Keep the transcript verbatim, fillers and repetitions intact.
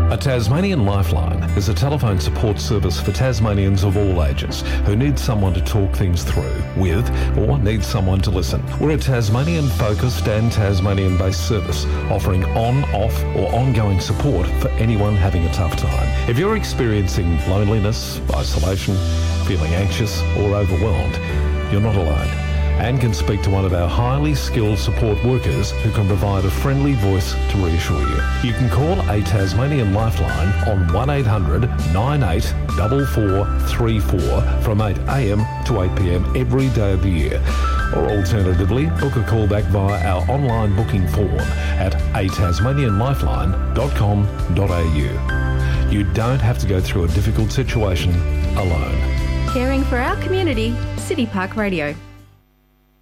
A Tasmanian Lifeline is a telephone support service for Tasmanians of all ages who need someone to talk things through with or need someone to listen. We're a Tasmanian-focused and Tasmanian-based service offering on, off or ongoing support for anyone having a tough time. If you're experiencing loneliness, isolation, feeling anxious or overwhelmed, you're not alone, and can speak to one of our highly skilled support workers who can provide a friendly voice to reassure you. You can call a Tasmanian Lifeline on one eight hundred nine eight four four three four from eight a m to eight p m every day of the year. Or alternatively, book a call back via our online booking form at a tasmanian lifeline dot com dot a u. You don't have to go through a difficult situation alone. Caring for our community, City Park Radio.